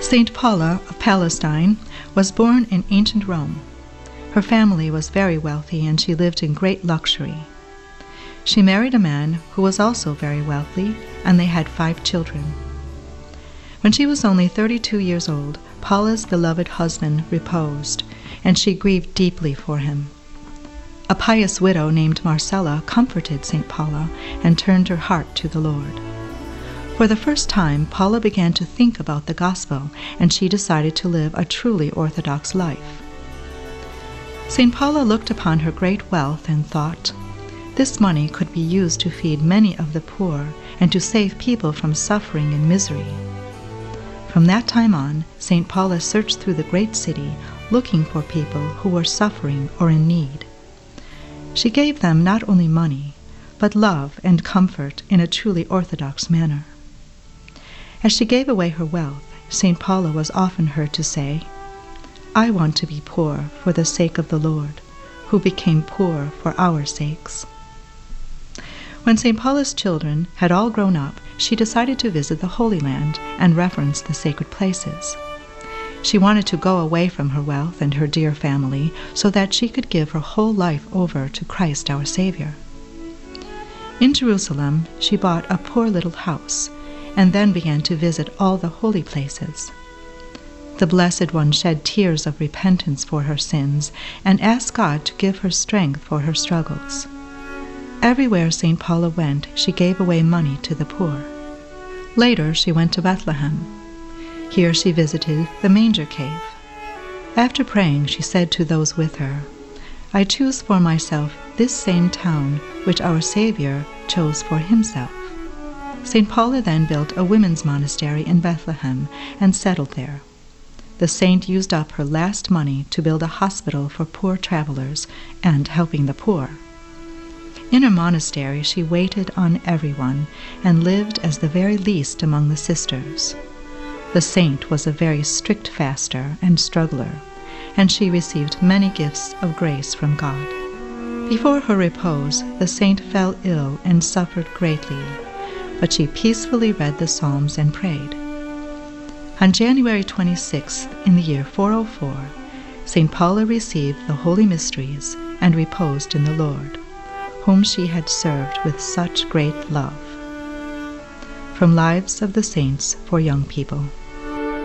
Saint Paula of Palestine was born in ancient Rome. Her family was very wealthy and she lived in great luxury. She married a man who was also very wealthy, and they had 5 children. When she was only 32 years old, Paula's beloved husband reposed, and she grieved deeply for him. A pious widow named Marcella comforted St. Paula and turned her heart to the Lord. For the first time, Paula began to think about the gospel, and she decided to live a truly Orthodox life. St. Paula looked upon her great wealth and thought, this money could be used to feed many of the poor and to save people from suffering and misery. From that time on, St. Paula searched through the great city, looking for people who were suffering or in need. She gave them not only money, but love and comfort in a truly Orthodox manner. As she gave away her wealth, St. Paula was often heard to say, "I want to be poor for the sake of the Lord, who became poor for our sakes." When St. Paula's children had all grown up, she decided to visit the Holy Land and reverence the sacred places. She wanted to go away from her wealth and her dear family so that she could give her whole life over to Christ our Savior. In Jerusalem, she bought a poor little house and then began to visit all the holy places. The Blessed One shed tears of repentance for her sins and asked God to give her strength for her struggles. Everywhere St. Paula went, she gave away money to the poor. Later, she went to Bethlehem. Here she visited the manger cave. After praying, she said to those with her, "I choose for myself this same town which our Savior chose for himself." St. Paula then built a women's monastery in Bethlehem and settled there. The saint used up her last money to build a hospital for poor travelers and helping the poor. In her monastery, she waited on everyone and lived as the very least among the sisters. The saint was a very strict faster and struggler, and she received many gifts of grace from God. Before her repose, the saint fell ill and suffered greatly, but she peacefully read the Psalms and prayed. On January 26th, in the year 404, St. Paula received the Holy Mysteries and reposed in the Lord, whom she had served with such great love. From Lives of the Saints for Young People.